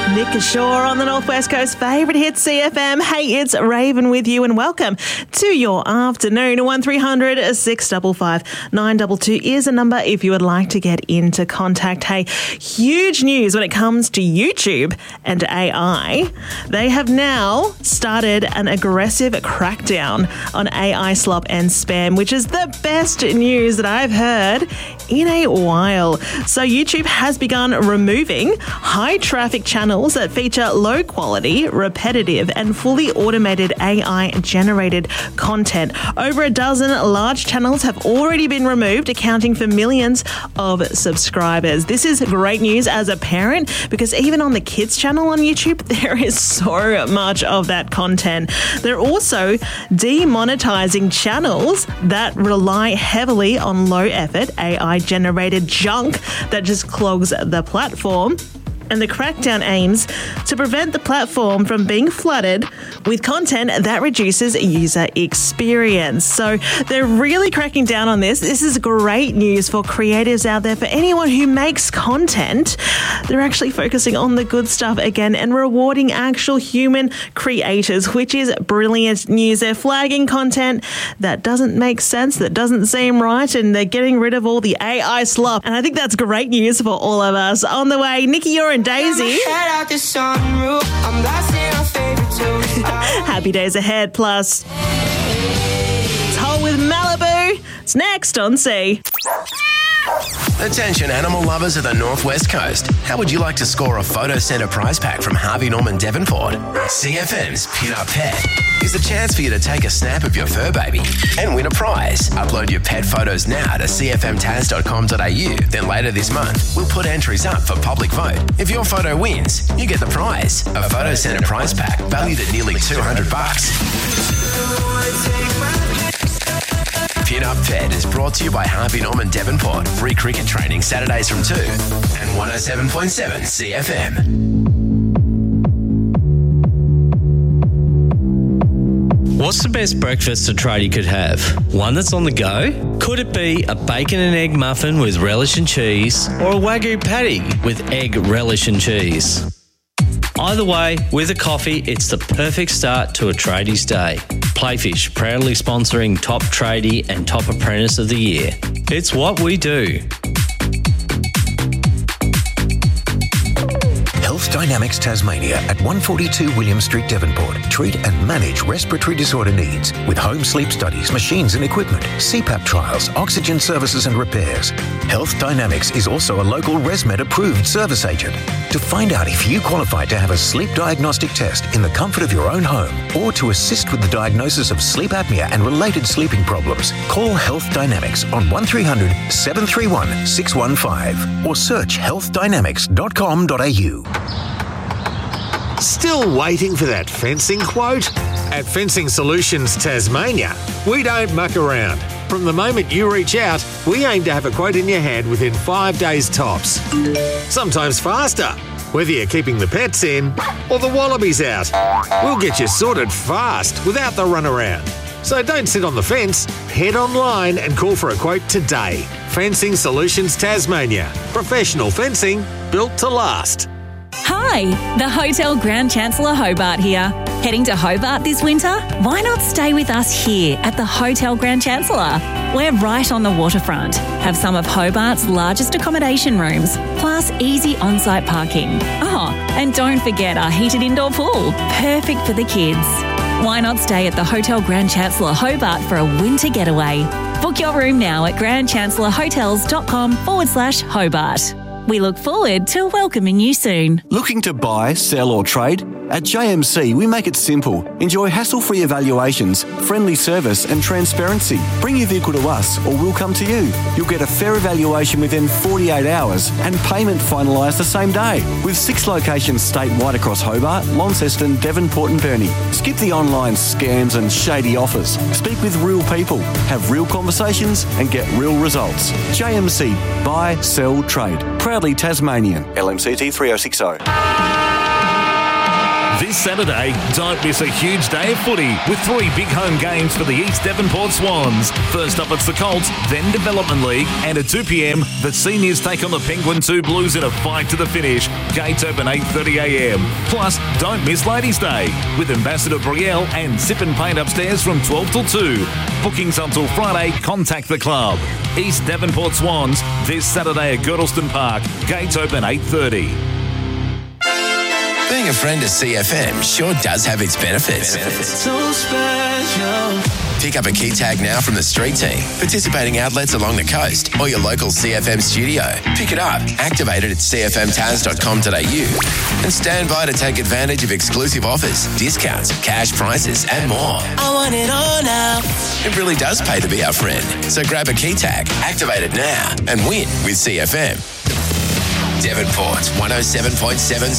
Nick Shaw on the Northwest Coast favourite hit CFM. Hey, it's Raven with you and welcome to your afternoon. 1300 655 922 is a number if you would like to get into contact. Hey, huge news when it comes to YouTube and AI. They have now started an aggressive crackdown on AI slop and spam, which is the best news that I've heard in a while. So YouTube has begun removing high traffic channels that feature low quality, repetitive and fully automated AI generated content. Over a dozen large channels have already been removed, accounting for millions of subscribers. This is great news as a parent because even on the kids channel on YouTube, there is so much of that content. They're also demonetizing channels that rely heavily on low effort AI generated junk that just clogs the platform. And the crackdown aims to prevent the platform from being flooded with content that reduces user experience. So they're really cracking down on this. This is great news for creators out there, for anyone who makes content. They're actually focusing on the good stuff again and rewarding actual human creators, which is brilliant news. They're flagging content that doesn't make sense, that doesn't seem right, and they're getting rid of all the AI slop. And I think that's great news for all of us. On the way, Nikki, you're in Daisy. Happy days ahead, plus Toll with Malibu. It's next on C. Attention animal lovers of the Northwest Coast. How would you like to score a Photo Centre prize pack from Harvey Norman Devonport? CFM's Pin Up Pet is a chance for you to take a snap of your fur baby and win a prize. Upload your pet photos now to cfmtaz.com.au. Then later this month, we'll put entries up for public vote. If your photo wins, you get the prize, a Photo Centre prize pack valued at nearly $200. Pin Up Pet is brought to you by Harvey Norman Devonport. Free cricket training Saturdays from 2 and 107.7 CFM. What's the best breakfast a tradie could have? One that's on the go? Could it be a bacon and egg muffin with relish and cheese, or a Wagyu patty with egg, relish and cheese? Either way, with a coffee, it's the perfect start to a tradie's day. Playfish, proudly sponsoring Top Tradie and Top Apprentice of the Year. It's what we do. Health Dynamics Tasmania at 142 William Street, Devonport. Treat and manage respiratory disorder needs with home sleep studies, machines and equipment, CPAP trials, oxygen services and repairs. Health Dynamics is also a local ResMed approved service agent. To find out if you qualify to have a sleep diagnostic test in the comfort of your own home or to assist with the diagnosis of sleep apnea and related sleeping problems, call Health Dynamics on 1300 731 615 or search healthdynamics.com.au. Still waiting for that fencing quote? At Fencing Solutions Tasmania, we don't muck around. From the moment you reach out, we aim to have a quote in your hand within 5 days tops. Sometimes faster, whether you're keeping the pets in or the wallabies out. We'll get you sorted fast without the runaround. So don't sit on the fence, head online and call for a quote today. Fencing Solutions Tasmania. Professional fencing built to last. Hi, the Hotel Grand Chancellor Hobart here. Heading to Hobart this winter? Why not stay with us here at the Hotel Grand Chancellor? We're right on the waterfront, have some of Hobart's largest accommodation rooms, plus easy on-site parking. Oh, and don't forget our heated indoor pool, perfect for the kids. Why not stay at the Hotel Grand Chancellor Hobart for a winter getaway? Book your room now at grandchancellorhotels.com/Hobart. We look forward to welcoming you soon. Looking to buy, sell or trade? At JMC, we make it simple. Enjoy hassle-free evaluations, friendly service and transparency. Bring your vehicle to us or we'll come to you. You'll get a fair evaluation within 48 hours and payment finalised the same day. With 6 locations statewide across Hobart, Launceston, Devonport and Burnie. Skip the online scams and shady offers. Speak with real people, have real conversations and get real results. JMC. Buy, sell, trade. Proudly Tasmanian. LMCT 3060. This Saturday, don't miss a huge day of footy with 3 big home games for the East Devonport Swans. First up, it's the Colts, then Development League, and at 2 p.m, the Seniors take on the Penguin 2 Blues in a fight to the finish. Gates open 8:30am. Plus, don't miss Ladies' Day with Ambassador Brielle and Sip and Paint upstairs from 12 till 2. Bookings until Friday. Contact the club. East Devonport Swans this Saturday at Girdleston Park. Gates open 8:30. Being a friend of CFM sure does have its benefits. So special. Pick up a key tag now from the street team, participating outlets along the coast, or your local CFM studio. Pick it up, activate it at cfmtaz.com.au, and stand by to take advantage of exclusive offers, discounts, cash prizes, and more. I want it all now. It really does pay to be our friend. So grab a key tag, activate it now, and win with CFM. Devonport's 107.7